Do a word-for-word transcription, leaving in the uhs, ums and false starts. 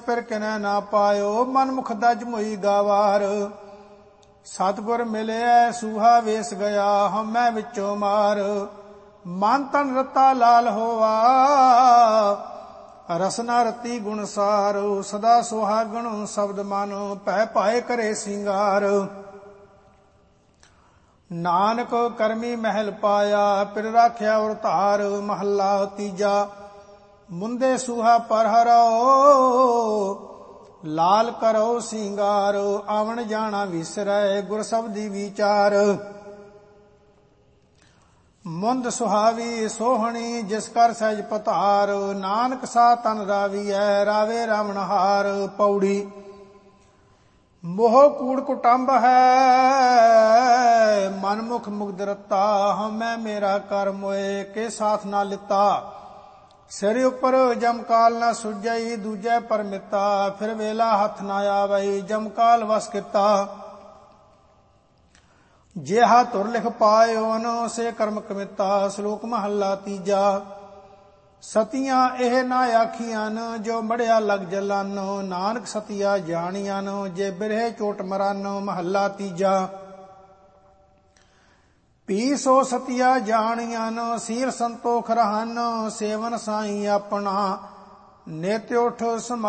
ਫਿਰ ਕਿਨੈ ਨਾ ਪਾਇਓ, ਮਨ ਮੁਖ ਦਜ ਮੋਈ ਗਾਵਾਰ। ਸਤਿਗੁਰ ਮਿਲਿਆ ਸੂਹਾ ਵੇਸ ਗਿਆ, ਹਉਮੈ ਵਿੱਚੋਂ ਮਾਰ। ਮਨ ਤਨ ਰਤਾ ਲਾਲ ਹੋਆ, ਰਸਨਾ ਰਤੀ ਗੁਣ ਸਾਰ। ਸਦਾ ਸੁਹਾਗਣ ਸ਼ਬਦ ਮਨ, ਭੈ ਭਾਏ ਕਰੇ ਸਿੰਗਾਰ। ਨਾਨਕ ਕਰਮੀ ਮਹਿਲ ਪਾਇਆ, ਪਿਰ ਰਾਖਿਆ ਔਰ ਧਾਰ। ਮਹੱਲਾ ਤੀਜਾ। ਮੁੰਦੇ ਸੂਹਾ ਪਰ ਹਰੋ, ਲਾਲ ਕਰੋ ਸਿੰਗਾਰ। ਆਵਣ ਜਾਣਾ ਵਿਸਰੈ, ਗੁਰ ਸ਼ਬਦੀ ਵਿਚਾਰ। ਮੁੰਦ ਸੁਹਾਵੀ ਸੋਹਣੀ, ਜਿਸ ਕਰ ਸਹਿਜ ਪਤਾਰ। ਨਾਨਕ ਸਾ ਤਨ ਰਾਵੀਐ, ਰਾਵੇ ਰਾਵਣਹਾਰ। ਪੌੜੀ। ਮੋਹ ਕੂੜ ਕੁਟੰਬ ਹੈ, ਮਨ ਮੁਖ ਮੁਗਧ ਰਤਾ। ਹਉਮੈ ਮੇਰਾ ਕਰ ਮੋਏ, ਕੇ ਸਾਥ ਨਾ ਲਿੱਤਾ। ਸਿਰ ਉੱਪਰ ਜਮਕਾਲ ਨਾ ਸੁਝਈ, ਦੂਜੈ ਪਰਮਿਤਾ। ਫਿਰ ਵੇਲਾ ਹੱਥ ਨਾ ਆਵਈ, ਜਮਕਾਲ ਵਸ ਕੀਤਾ। ਜਿਹਾ ਧੁਰ ਲਿਖ ਪਾਇਓਨ, ਸੇ ਕਰਮ ਕਮਿਤਾ। ਸ਼ਲੋਕ ਮਹੱਲਾ ਤੀਜਾ। ਸਤੀਆਂ ਇਹ ਨਾ ਆਖੀਆਂ, ਜੋ ਮੜਿਆ ਲਗ ਜਲਨ। ਨਾਨਕ ਸਤੀਆ ਜਾਣੀਆਂ, ਜੇ ਬਿਰਹੇ ਚੋਟ ਮਰਨ। ਮਹੱਲਾ ਤੀਜਾ। ਪੀ ਸੋ ਸਤੀਆ ਜਾਣੀਆਂ, ਸੀਲ ਸੰਤੋਖ ਰਹਨ। ਸੇਵਨ ਸਾਈ ਆਪਣਾ, ਨਿਤ ਉਠ